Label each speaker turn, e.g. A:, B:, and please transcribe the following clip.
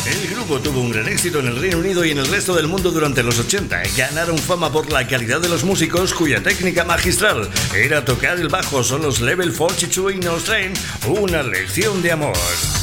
A: El grupo tuvo un gran éxito en el Reino Unido y en el resto del mundo durante los 80. Ganaron fama por la calidad de los músicos, cuya técnica magistral era tocar el bajo. Son los Level 42 y nos traen Una lección de amor.